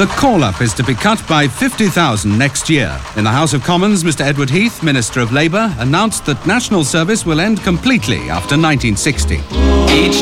The call-up is to be cut by 50,000 next year. In the House of Commons, Mr. Edward Heath, Minister of Labour, announced that national service will end completely after 1960.